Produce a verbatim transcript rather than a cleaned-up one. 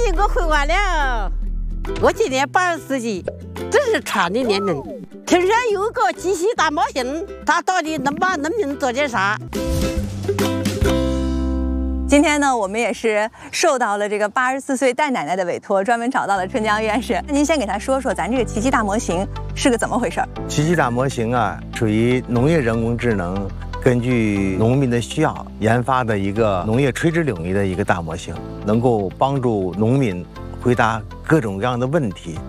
姨，我回完了，我今年八十四岁，这是长的年龄。听说有个机器大模型，它到底能帮农民做点啥？ 今天呢，我们也是受到了这个八十四岁戴奶奶的委托，专门找到了春江院士。那您先给他说说，咱这个奇迹大模型是个怎么回事？ 奇迹大模型啊，属于农业人工智能，根据农民的需要研发的一个农业垂直领域的一个大模型，能够帮助农民回答各种各样的问题。